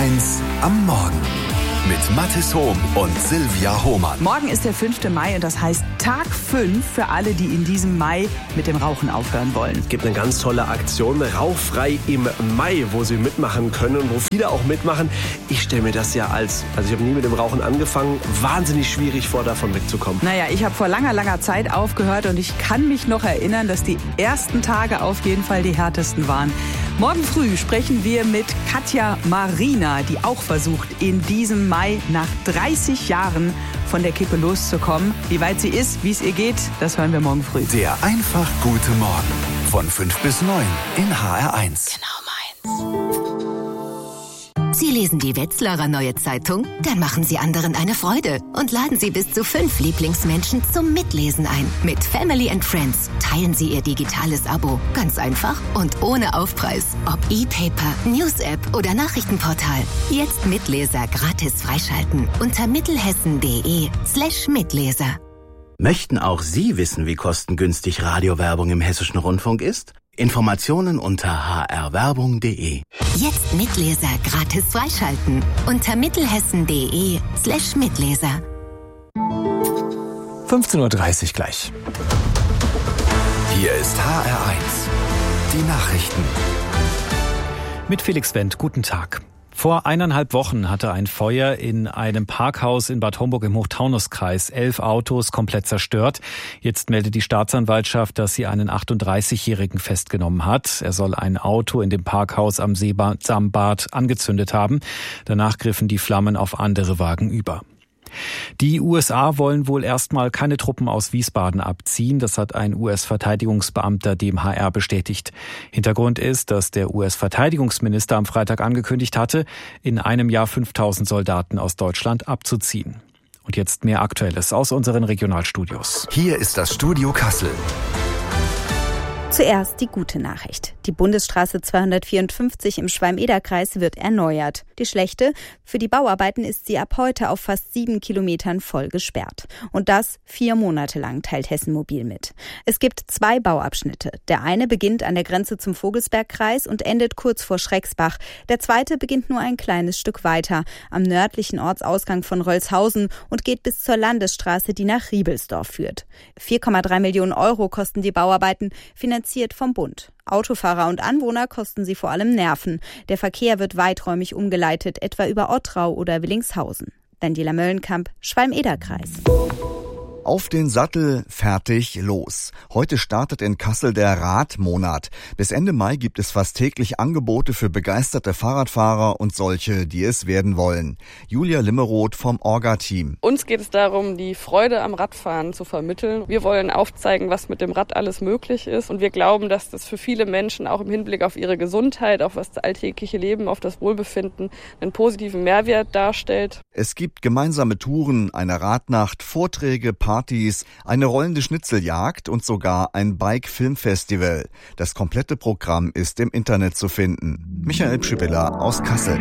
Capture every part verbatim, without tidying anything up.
eins am Morgen mit Mathis Hohm und Silvia Hohmann. Morgen ist der fünfte Mai und das heißt Tag fünf für alle, die in diesem Mai mit dem Rauchen aufhören wollen. Es gibt eine ganz tolle Aktion, Rauchfrei im Mai, wo Sie mitmachen können und wo viele auch mitmachen. Ich stelle mir das ja als, also ich habe nie mit dem Rauchen angefangen, wahnsinnig schwierig vor, davon wegzukommen. Naja, ich habe vor langer, langer Zeit aufgehört und ich kann mich noch erinnern, dass die ersten Tage auf jeden Fall die härtesten waren. Morgen früh sprechen wir mit Katja Marina, die auch versucht, in diesem Mai nach dreißig Jahren von der Kippe loszukommen. Wie weit sie ist, wie es ihr geht, das hören wir morgen früh. Der einfach gute Morgen von fünf bis neun in H R eins. Genau meins. Sie lesen die Wetzlarer Neue Zeitung? Dann machen Sie anderen eine Freude und laden Sie bis zu fünf Lieblingsmenschen zum Mitlesen ein. Mit Family and Friends teilen Sie Ihr digitales Abo. Ganz einfach und ohne Aufpreis. Ob E-Paper, News-App oder Nachrichtenportal. Jetzt Mitleser gratis freischalten unter mittelhessen.de slash Mitleser. Möchten auch Sie wissen, wie kostengünstig Radiowerbung im Hessischen Rundfunk ist? Informationen unter h r werbung punkt d e. Jetzt Mitleser gratis freischalten unter mittelhessen.de slash Mitleser. fünfzehn Uhr dreißig gleich. Hier ist H R eins. Die Nachrichten. Mit Felix Wendt, guten Tag. Vor eineinhalb Wochen hatte ein Feuer in einem Parkhaus in Bad Homburg im Hochtaunuskreis elf Autos komplett zerstört. Jetzt meldet die Staatsanwaltschaft, dass sie einen achtunddreißigjährigen festgenommen hat. Er soll ein Auto in dem Parkhaus am Seebad angezündet haben. Danach griffen die Flammen auf andere Wagen über. Die U S A wollen wohl erstmal keine Truppen aus Wiesbaden abziehen. Das hat ein U S-Verteidigungsbeamter dem H R bestätigt. Hintergrund ist, dass der U S-Verteidigungsminister am Freitag angekündigt hatte, in einem Jahr fünftausend Soldaten aus Deutschland abzuziehen. Und jetzt mehr Aktuelles aus unseren Regionalstudios. Hier ist das Studio Kassel. Zuerst die gute Nachricht. Die Bundesstraße zweihundertvierundfünfzig im Schwalm-Eder-Kreis wird erneuert. Die schlechte: Für die Bauarbeiten ist sie ab heute auf fast sieben Kilometern voll gesperrt. Und das vier Monate lang, teilt Hessen Mobil mit. Es gibt zwei Bauabschnitte. Der eine beginnt an der Grenze zum Vogelsbergkreis und endet kurz vor Schrecksbach. Der zweite beginnt nur ein kleines Stück weiter, am nördlichen Ortsausgang von Rolzhausen und geht bis zur Landesstraße, die nach Riebelsdorf führt. vier Komma drei Millionen Euro kosten die Bauarbeiten, finanziert vom Bund. Autofahrer und Anwohner kosten sie vor allem Nerven. Der Verkehr wird weiträumig umgeleitet, etwa über Ottrau oder Willingshausen. Daniela Möllenkamp, Schwalm-Eder-Kreis. Auf den Sattel, fertig, los. Heute startet in Kassel der Radmonat. Bis Ende Mai gibt es fast täglich Angebote für begeisterte Fahrradfahrer und solche, die es werden wollen. Julia Limmeroth vom Orga-Team. Uns geht es darum, die Freude am Radfahren zu vermitteln. Wir wollen aufzeigen, was mit dem Rad alles möglich ist. Und wir glauben, dass das für viele Menschen auch im Hinblick auf ihre Gesundheit, auf das alltägliche Leben, auf das Wohlbefinden einen positiven Mehrwert darstellt. Es gibt gemeinsame Touren, eine Radnacht, Vorträge, Partys, eine rollende Schnitzeljagd und sogar ein Bike-Filmfestival. Das komplette Programm ist im Internet zu finden. Michael Pschibilla aus Kassel.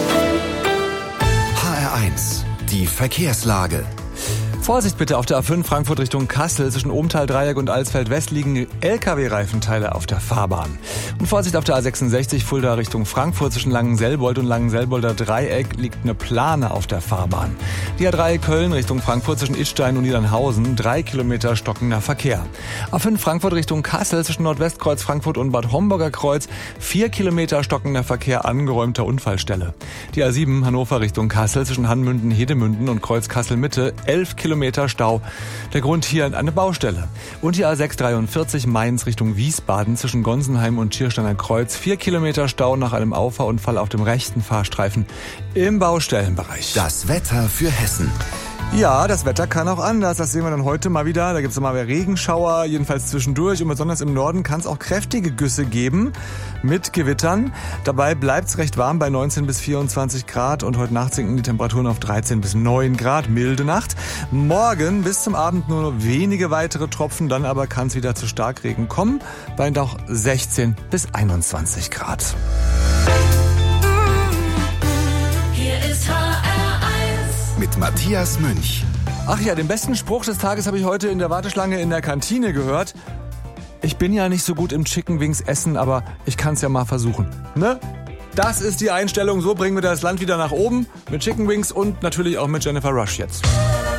H R eins. Die Verkehrslage. Vorsicht bitte auf der A fünf Frankfurt Richtung Kassel. Zwischen Ohmtal, Dreieck und Alsfeld West liegen L K W-Reifenteile auf der Fahrbahn. Und Vorsicht auf der A sechsundsechzig Fulda Richtung Frankfurt. Zwischen Langenselbold und Langenselbolder Dreieck liegt eine Plane auf der Fahrbahn. Die A drei Köln Richtung Frankfurt zwischen Idstein und Niedernhausen. Drei Kilometer stockender Verkehr. A fünf Frankfurt Richtung Kassel zwischen Nordwestkreuz Frankfurt und Bad Homburger Kreuz. Vier Kilometer stockender Verkehr, angeräumter Unfallstelle. Die A sieben Hannover Richtung Kassel zwischen Hanmünden, Hedemünden und Kreuz Kassel Mitte. Elf Kilometer Stau. Der Grund hier eine Baustelle. Und die A sechs dreiundvierzig Mainz Richtung Wiesbaden zwischen Gonsenheim und Schiersteiner Kreuz. Vier Kilometer Stau nach einem Auffahrunfall auf dem rechten Fahrstreifen im Baustellenbereich. Das Wetter für Hessen. Ja, das Wetter kann auch anders. Das sehen wir dann heute mal wieder. Da gibt es mal mehr Regenschauer, jedenfalls zwischendurch. Und besonders im Norden kann es auch kräftige Güsse geben mit Gewittern. Dabei bleibt es recht warm bei neunzehn bis vierundzwanzig Grad. Und heute Nacht sinken die Temperaturen auf dreizehn bis neun Grad. Milde Nacht. Morgen bis zum Abend nur noch wenige weitere Tropfen. Dann aber kann es wieder zu Starkregen kommen. Bei noch sechzehn bis einundzwanzig Grad. Hier ist H R eins. Mit Matthias Münch. Ach ja, den besten Spruch des Tages habe ich heute in der Warteschlange in der Kantine gehört. Ich bin ja nicht so gut im Chicken Wings essen, aber ich kann es ja mal versuchen. Ne? Das ist die Einstellung. So bringen wir das Land wieder nach oben. Mit Chicken Wings und natürlich auch mit Jennifer Rush jetzt.